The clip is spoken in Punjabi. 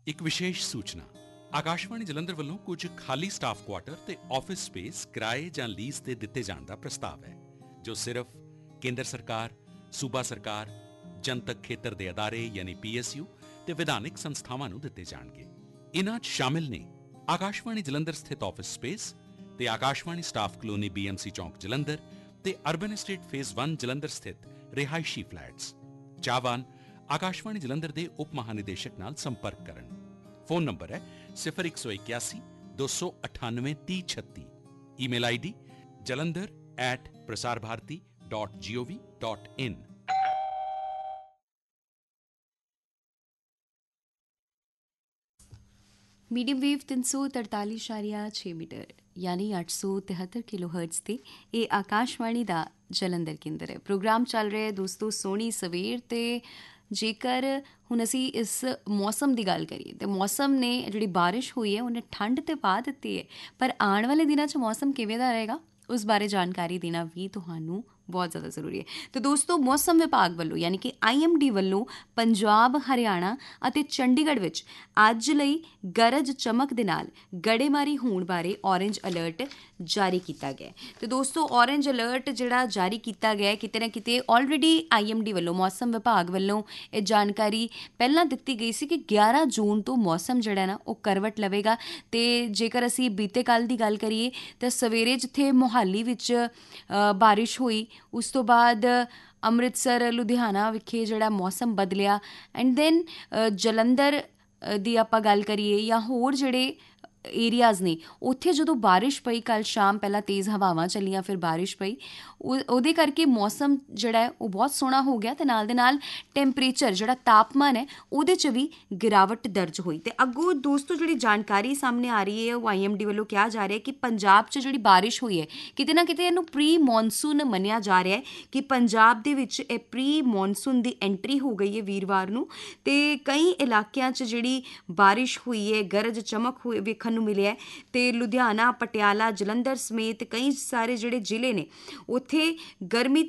ਇੱਕ ਵਿਸ਼ੇਸ਼ ਸੂਚਨਾ ਆਕਾਸ਼ਵਾਣੀ ਜਲੰਧਰ ਵੱਲੋਂ ਕੁਝ ਖਾਲੀ ਸਟਾਫ ਕੁਆਟਰ ਤੇ ਆਫਿਸ ਸਪੇਸ ਕਿਰਾਏ ਜਾਂ ਲੀਜ਼ ਤੇ ਦਿੱਤੇ ਜਾਣ ਦਾ ਪ੍ਰਸਤਾਵ ਹੈ ਜੋ ਸਿਰਫ ਕੇਂਦਰ ਸਰਕਾਰ, ਸੂਬਾ ਸਰਕਾਰ, ਜਨਤਕ ਖੇਤਰ ਦੇ ਅਦਾਰੇ ਯਾਨੀ PSU ਤੇ ਵਿਧਾਨਿਕ ਸੰਸਥਾਵਾਂ ਨੂੰ ਦਿੱਤੇ ਜਾਣਗੇ। ਇਨ੍ਹਾਂ 'ਚ ਸ਼ਾਮਿਲ ਨੇ ਆਕਾਸ਼ਵਾਣੀ ਜਲੰਧਰ ਸਥਿਤ ਆਫਿਸ ਸਪੇਸ ਤੇ ਆਕਾਸ਼ਵਾਣੀ ਸਟਾਫ ਕਲੋਨੀ BMC ਚੌਂਕ ਜਲੰਧਰ ਤੇ ਅਰਬਨ ਐਸਟੇਟ ਫੇਜ਼ 1 ਜਲੰਧਰ ਸਥਿਤ ਰਿਹਾਇਸ਼ੀ ਫਲੈਟਸ। ਚਾਹਵਾਨ ਆਕਾਸ਼ਵਾਣੀ ਜਲੰਧਰ ਦੇ ਉਪ ਮਹਾਨਿਦੇਸ਼ਕ ਨਾਲ ਸੰਪਰਕ ਕਰਨ। ਫੋਨ ਨੰਬਰ ਹੈ 0181 298 3036। Email ID jalandhar@prasarbharati.gov.in। Medium wave 343.6 metre ਯਾਨੀ 873 ਕਿਲੋਹਰਟਜ਼ ਤੇ ਇਹ ਆਕਾਸ਼ਵਾਣੀ ਦਾ ਜਲੰਧਰ ਕੇਂਦਰ ਹੈ। ਪ੍ਰੋਗਰਾਮ ਚੱਲ ਰਿਹਾ ਹੈ ਦੋਸਤੋ ਸੋਹਣੀ ਸਵੇਰ ਤੇ। ਜੇਕਰ ਹੁਣ ਅਸੀਂ ਇਸ ਮੌਸਮ ਦੀ ਗੱਲ ਕਰੀਏ ਤਾਂ ਮੌਸਮ ਨੇ ਜਿਹੜੀ ਬਾਰਿਸ਼ ਹੋਈ ਹੈ ਉਹਨੇ ਠੰਡ ਤੇ ਪਾ ਦਿੱਤੀ ਹੈ, ਪਰ ਆਉਣ ਵਾਲੇ ਦਿਨਾਂ 'ਚ ਮੌਸਮ ਕਿਵੇਂ ਦਾ ਰਹੇਗਾ ਉਸ ਬਾਰੇ ਜਾਣਕਾਰੀ ਦੇਣਾ ਵੀ ਤੁਹਾਨੂੰ ਬਹੁਤ ਜ਼ਿਆਦਾ ਜ਼ਰੂਰੀ ਹੈ। ਤਾਂ ਦੋਸਤੋ ਮੌਸਮ ਵਿਭਾਗ ਵੱਲੋਂ ਯਾਨੀ ਕਿ IMD ਵੱਲੋਂ ਪੰਜਾਬ, ਹਰਿਆਣਾ ਅਤੇ ਚੰਡੀਗੜ੍ਹ ਵਿੱਚ ਅੱਜ ਲਈ ਗਰਜ ਚਮਕ ਦੇ ਨਾਲ ਗੜੇਮਾਰੀ ਹੋਣ ਬਾਰੇ ਔਰੇਂਜ ਅਲਰਟ ਜਾਰੀ ਕੀਤਾ ਗਿਆ। ਅਤੇ ਦੋਸਤੋ ਔਰੇਂਜ ਅਲਰਟ ਜਿਹੜਾ ਜਾਰੀ ਕੀਤਾ ਗਿਆ ਕਿਤੇ ਨਾ ਕਿਤੇ ਆਲਰੇਡੀ IMD ਵੱਲੋਂ ਮੌਸਮ ਵਿਭਾਗ ਵੱਲੋਂ ਇਹ ਜਾਣਕਾਰੀ ਪਹਿਲਾਂ ਦਿੱਤੀ ਗਈ ਸੀ ਕਿ 11 ਜੂਨ ਤੋਂ ਮੌਸਮ ਜਿਹੜਾ ਨਾ ਉਹ ਕਰਵਟ ਲਵੇਗਾ। ਅਤੇ ਜੇਕਰ ਅਸੀਂ ਬੀਤੇ ਕੱਲ੍ਹ ਦੀ ਗੱਲ ਕਰੀਏ ਤਾਂ ਸਵੇਰੇ ਜਿੱਥੇ ਮੋਹਾਲੀ ਵਿੱਚ ਬਾਰਿਸ਼ ਹੋਈ ਉਸ ਤੋਂ ਬਾਅਦ ਅੰਮ੍ਰਿਤਸਰ, ਲੁਧਿਆਣਾ ਵਿਖੇ ਜਿਹੜਾ ਮੌਸਮ ਬਦਲਿਆ ਐਂਡ ਦੈਨ ਜਲੰਧਰ ਦੀ ਆਪਾਂ ਗੱਲ ਕਰੀਏ ਜਾਂ ਹੋਰ ਜਿਹੜੇ ਏਰੀਆਜ਼ ਨੇ ਉੱਥੇ ਜਦੋਂ ਬਾਰਿਸ਼ ਪਈ ਕੱਲ੍ਹ ਸ਼ਾਮ, ਪਹਿਲਾਂ ਤੇਜ਼ ਹਵਾਵਾਂ ਚੱਲੀਆਂ ਫਿਰ ਬਾਰਿਸ਼ ਪਈ, ਉਹਦੇ ਕਰਕੇ ਮੌਸਮ ਜਿਹੜਾ ਹੈ ਉਹ ਬਹੁਤ ਸੋਹਣਾ ਹੋ ਗਿਆ ਅਤੇ ਨਾਲ ਦੇ ਨਾਲ ਟੈਂਪਰੇਚਰ ਜਿਹੜਾ ਤਾਪਮਾਨ ਹੈ ਉਹਦੇ 'ਚ ਵੀ ਗਿਰਾਵਟ ਦਰਜ ਹੋਈ। ਅਤੇ ਅੱਗੋਂ ਦੋਸਤੋ ਜਿਹੜੀ ਜਾਣਕਾਰੀ ਸਾਹਮਣੇ ਆ ਰਹੀ ਹੈ ਉਹ IMD ਵੱਲੋਂ ਕਿਹਾ ਜਾ ਰਿਹਾ ਕਿ ਪੰਜਾਬ 'ਚ ਜਿਹੜੀ ਬਾਰਿਸ਼ ਹੋਈ ਹੈ ਕਿਤੇ ਨਾ ਕਿਤੇ ਇਹਨੂੰ ਪ੍ਰੀ ਮੌਨਸੂਨ ਮੰਨਿਆ ਜਾ ਰਿਹਾ ਹੈ ਕਿ ਪੰਜਾਬ ਦੇ ਵਿੱਚ ਇਹ ਪ੍ਰੀ ਮੌਨਸੂਨ ਦੀ ਐਂਟਰੀ ਹੋ ਗਈ ਹੈ ਵੀਰਵਾਰ ਨੂੰ। ਅਤੇ ਕਈ ਇਲਾਕਿਆਂ 'ਚ ਜਿਹੜੀ ਬਾਰਿਸ਼ ਹੋਈ ਹੈ, ਗਰਜ ਚਮਕ ਹੋਏ ਵੇਖਣ ਨੂੰ ਮਿਲਿਆ ਅਤੇ ਲੁਧਿਆਣਾ, ਪਟਿਆਲਾ, ਜਲੰਧਰ ਸਮੇਤ ਕਈ ਸਾਰੇ ਜਿਹੜੇ ਜ਼ਿਲ੍ਹੇ ਨੇ ਉੱਥੇ ਗਰਮੀ